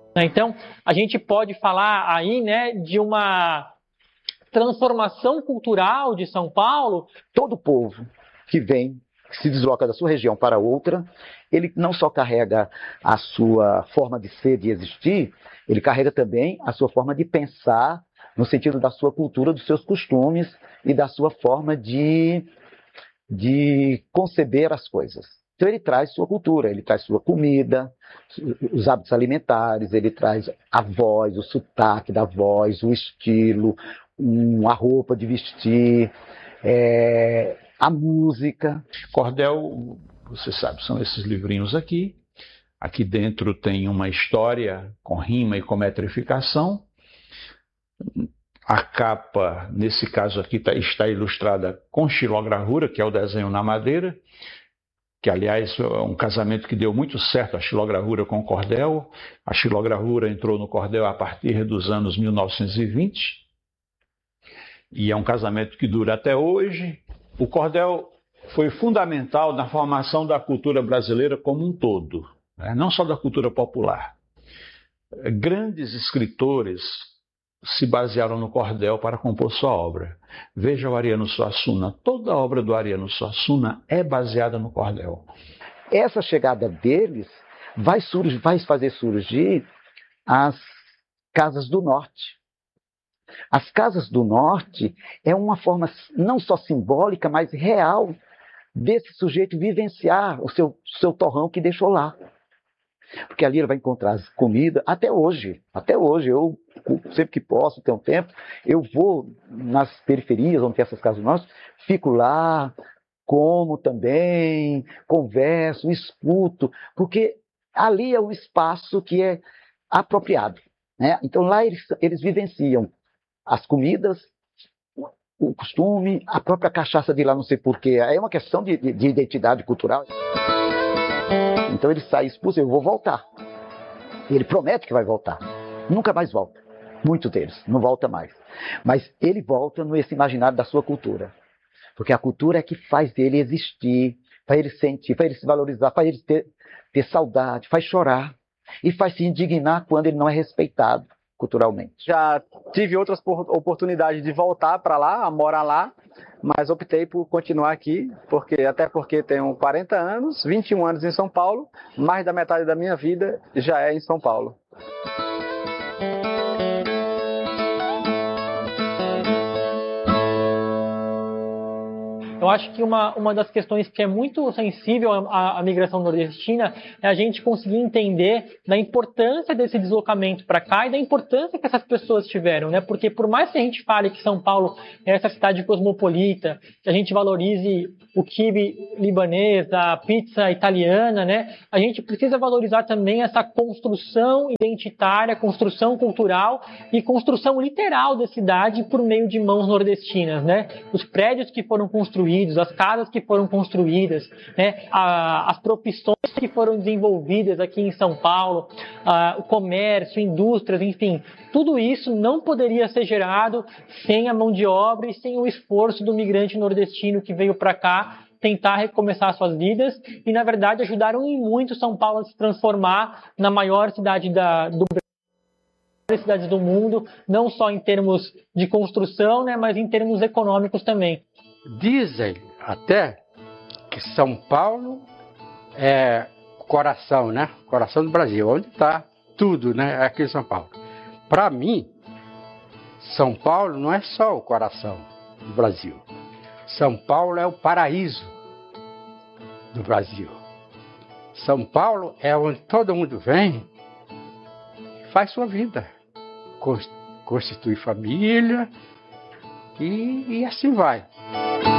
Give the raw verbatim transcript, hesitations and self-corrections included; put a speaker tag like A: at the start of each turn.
A: Então, a gente pode falar aí, né, de uma transformação cultural de São Paulo.
B: Todo povo que vem, que se desloca da sua região para outra, ele não só carrega a sua forma de ser, de existir, ele carrega também a sua forma de pensar, no sentido da sua cultura, dos seus costumes e da sua forma de, de conceber as coisas. Então ele traz sua cultura, ele traz sua comida, os hábitos alimentares, ele traz a voz, o sotaque da voz, o estilo, um, a roupa de vestir, é, a música.
C: Cordel, você sabe, são esses livrinhos aqui. Aqui dentro tem uma história com rima e com metrificação. A capa, nesse caso aqui, tá, está ilustrada com xilogravura, que é o desenho na madeira, que, aliás, é um casamento que deu muito certo, a xilogravura com o cordel. A xilogravura entrou no cordel a partir dos anos mil novecentos e vinte, e é um casamento que dura até hoje. O cordel foi fundamental na formação da cultura brasileira como um todo, né? Não só da cultura popular. Grandes escritores se basearam no cordel para compor sua obra. Veja o Ariano Suassuna. Toda a obra do Ariano Suassuna é baseada no cordel.
B: Essa chegada deles vai, surgir, vai fazer surgir as Casas do Norte. As Casas do Norte é uma forma não só simbólica, mas real desse sujeito vivenciar o seu, seu torrão que deixou lá. Porque ali ele vai encontrar comida, até hoje, até hoje, eu sempre que posso, tenho tempo, eu vou nas periferias, onde tem essas casas nossas, fico lá, como também, converso, escuto, porque ali é o espaço que é apropriado, né? Então lá eles, eles vivenciam as comidas, o costume, a própria cachaça de lá, não sei porquê, é uma questão de, de, de identidade cultural. Então ele sai expulso, eu vou voltar. Ele promete que vai voltar. Nunca mais volta. Muitos deles, não volta mais. Mas ele volta nesse imaginário da sua cultura. Porque a cultura é que faz ele existir, faz ele sentir, faz ele se valorizar, faz ele ter, ter saudade, faz chorar. E faz se indignar quando ele não é respeitado culturalmente.
D: Já tive outras oportunidades de voltar para lá, a morar lá, mas optei por continuar aqui, porque até porque tenho quarenta anos, vinte e um anos em São Paulo, mais da metade da minha vida já é em São Paulo.
A: Eu acho que uma, uma das questões que é muito sensível à, à migração nordestina é a gente conseguir entender da importância desse deslocamento para cá e da importância que essas pessoas tiveram, né? Porque por mais que a gente fale que São Paulo é essa cidade cosmopolita, que a gente valorize o quibe libanês, a pizza italiana, né? A gente precisa valorizar também essa construção identitária, construção cultural e construção literal da cidade por meio de mãos nordestinas, né? Os prédios que foram construídos, as casas que foram construídas, né, a, as profissões que foram desenvolvidas aqui em São Paulo, a, o comércio, indústrias, enfim, tudo isso não poderia ser gerado sem a mão de obra e sem o esforço do migrante nordestino que veio para cá tentar recomeçar suas vidas e, na verdade, ajudaram em muito São Paulo a se transformar na maior cidade da, do Brasil, cidades do mundo, não só em termos de construção, né, mas em termos econômicos também.
E: Dizem até que São Paulo é o coração, né? Coração do Brasil, onde está tudo, né? É aqui em São Paulo. Para mim, São Paulo não é só o coração do Brasil. São Paulo é o paraíso do Brasil. São Paulo é onde todo mundo vem e faz sua vida. Constitui família e, e assim vai.